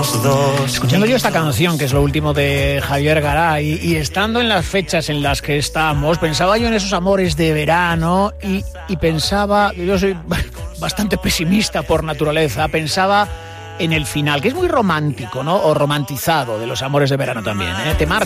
los dos. Escuchando yo esta canción, que es lo último de Javier Garay, y estando en las fechas en las que estamos, pensaba yo en esos amores de verano y pensaba, yo soy bastante pesimista por naturaleza, pensaba en el final, que es muy romántico, ¿no? O romantizado de los amores de verano también, ¿eh? Te marca